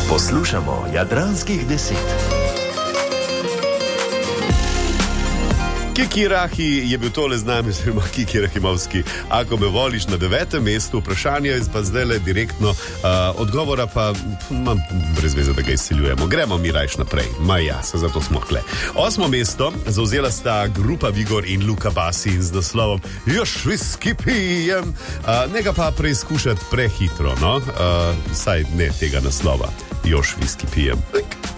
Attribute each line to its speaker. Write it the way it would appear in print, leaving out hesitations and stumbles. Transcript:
Speaker 1: Poslušamo Jadranskih 10.
Speaker 2: Kiki Rahi je bil tole z nami, oziroma Kiki Rahimovski. Ako me voliš na 9. mestu, vprašanje je pa zdaj le direktno, odgovora pa imam brez veze, da ga izsiljujemo. Gremo mi rajš naprej. Maja, zato smo kle. 8. mesto zauzela sta grupa Vigor in Luka Basi z naslovom Još viski pijem. Nega pa preizkušati prehitro, no? Saj ne tega naslova. Još viski pijem.